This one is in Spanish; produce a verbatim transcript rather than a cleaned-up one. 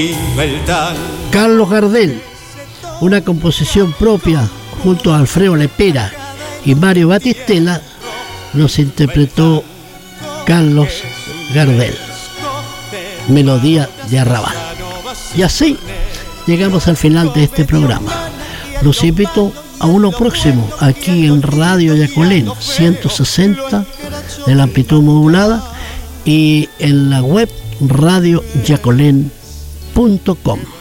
Carlos Gardel, una composición propia junto a Alfredo Lepera y Mario Batistela, nos interpretó Carlos Gardel, Melodía de Arrabal. Y así llegamos al final de este programa. Los invito a uno próximo aquí en Radio Yacolén ciento sesenta de la amplitud modulada y en la web radio yacolén punto com.